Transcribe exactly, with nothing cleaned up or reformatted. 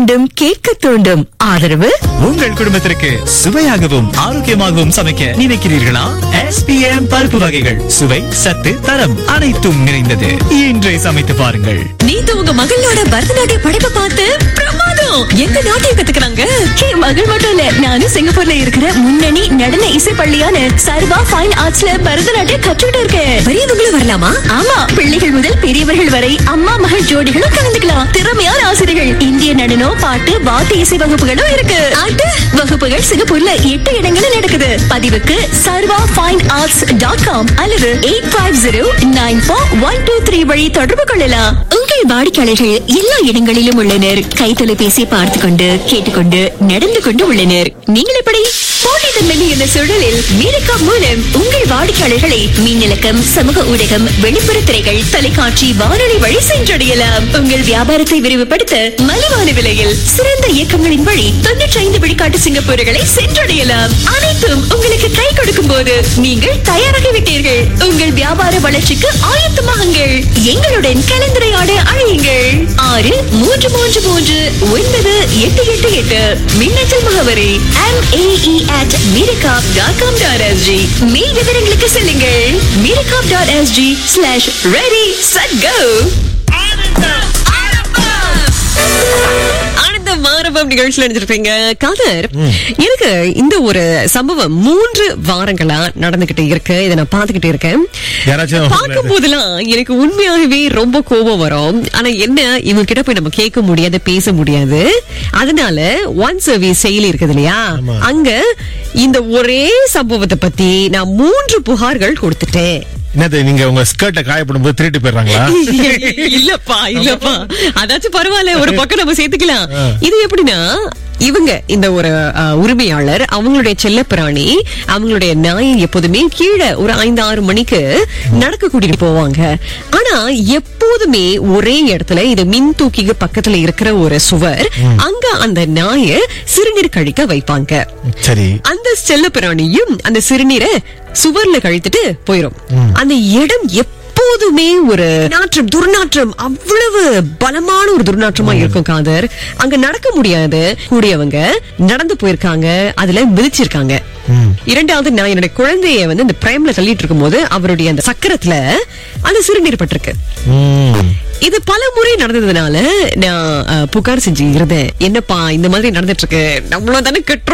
தூண்டும், கேட்க தூண்டும். ஆதரவு உங்கள் குடும்பத்திற்கு சுவையாகவும் ஆரோக்கியமாகவும் சமைக்க நினைக்கிறீர்களா? எஸ் பி எம் பருப்பு வகைகள் சுவை, சத்து, தரம் அனைத்தும் நிறைந்தது. இன்றே சமைத்து பாருங்கள். நீங்க உங்க மகளோட பரதநாட்டிய படைப்பை பார்த்து பிரமாதம். எங்க நாட்டையும் கத்துக்கிறாங்க. என் மகள் மட்டும் இல்ல, நானும் சிங்கப்பூர்ல இருக்கிற முன்னணி நடன இசை பள்ளியான சர்வா ஃபைன் ஆர்ட்ஸ்ல பரதநாட்டியம் கற்றுக்கிட்டு இருக்கேன். பெரியவங்களும் வரலாமா? ஆமா, பிள்ளைகள் முதல் பெரியவர்கள் வரை அம்மா மகள் ஜோடிகளும் கலந்துக்கலாம். திறமையான ஆசிரியர்கள், இந்திய நடனம், பாட்டு, வாத்திய இசை வகுப்புகளும் இருக்கு. ஆட்டு வகுப்புகள் சிங்கப்பூர்ல எட்டு இடங்களில் நடக்குது. பதிவுக்கு சர்வா ஃபைன் ஆர்ட்ஸ் டாட் காம் அல்லது eight five zero nine four one two three வழி தொடர்பு கொள்ளலாம். உங்கள் வாடிக்கையாளர்கள் எல்லா இடங்களிலும் உள்ளனர். கைத்தொலைபேசி பார்த்து கொண்டு, கேட்டுக்கொண்டு, நடந்து கொண்டு உள்ளனர். நீங்கள் எப்படி? போட்டித்தன்மை என்ற சூழலில் மீரக்கா மூலம் உங்கள் வாடிக்கையாளர்களை மின்னலக்கம், சமூக ஊடகம், வெளிப்புற திரைகள், தொலைக்காட்சி, வானொலி வழி சென்றடையலாம். உங்கள் வியாபாரத்தை விரிவுபடுத்த மலிவான விலையில் சிறந்த இயக்கங்களின் வழி தொன்னூற்றி ஐந்து விழுக்காட்டு சிங்கப்பூர்களை சென்றடையலாம். அனைத்தும் உங்களுக்கு கை கொடுக்கும் போது நீங்கள் தயாராகிவிட்டீர்கள். உங்கள் வியாபார வளர்ச்சிக்கு ஆயத்தமாகுங்கள். எங்களுடன் கலந்துரையாட அழையுங்கள். ஆறு மூன்று மூன்று மூன்று ஒன்பது எட்டு எட்டு எட்டு. மின்னஞ்சல் முகவரி M A E at miracop dot com dot s g. மேல் விவரங்களுக்கு செல்லுங்கள். miracop dot s g slash ready set go. மாரபம் நிகழ்ச்சியில் நினைச்சிருப்பீங்க. காதர், எனக்கு இந்த ஒரு சம்பவம் மூன்று வாரங்களா நடந்துகிட்டு இருக்கு. இதை நான் பாத்துக்கிட்டு இருக்கேன். பார்க்கும் போதெல்லாம் எனக்கு உண்மையாகவே ரொம்ப கோபம் வரும். ஆனா என்ன, இவங்க கிட்ட போய் நம்ம கேட்க முடியாது, பேச முடியாது. அதனால ஒன் சர்வீஸ் செயலி இருக்குது இல்லையா, அங்க இந்த ஒரே சம்பவத்தை பத்தி நான் மூன்று புகார்கள் கொடுத்துட்டேன். என்னது, நீங்க உங்க ஸ்கர்ட்டை காயப்படும் போது திருட்டு போயிடுறாங்களா? இல்லப்பா இல்லப்பா, அதாச்சும் பரவாயில்ல, ஒரு பக்கம் நம்ம சேர்த்துக்கலாம். இது எப்படின்னா, இவங்க இந்த ஒரு உரிமையாளர் அவங்களுடைய செல்ல பிராணி, அவங்களுடைய நாயை எப்போதுமே கீழே ஒரு ஐந்து ஆறு மணிக்கு நடக்க கூட்டிட்டு போவாங்க. ஆனா எப்போதுமே ஒரே இடத்துல, இது மின் தூக்கிக்கு பக்கத்துல இருக்கிற ஒரு சுவர், அங்க அந்த நாயை சிறுநீர் கழிக்க வைப்பாங்க. சரி, அந்த செல்ல பிராணியும் அந்த சிறுநீரை சுவர்ல கழித்துட்டு போயிரும். அந்த இடம் எப்போதுமே ஒரு நாற்றம், துர்நாற்றம், அவ்வளவு பலமான ஒரு துர்நாற்றமா இருக்கும். காதர், அங்க நடக்க முடியாது. கூடியவங்க நடந்து போயிருக்காங்க, அதுல மிதிச்சிருக்காங்க. இரண்டாவது, நான் என்னுடைய குழந்தைய வந்து இந்த பிரைம்ல தள்ளிட்டு இருக்கும் போது அவருடைய அந்த சக்கரத்துல அந்த சிறுநீர் பட்டிருக்கு. இது பல முறை நடந்ததுனால நான் புகார் செஞ்சு இருந்தேன். என்னப்பா இந்த மாதிரி நடந்துட்டு இருக்கு, நம்மளும் தானே கட்டுறோம்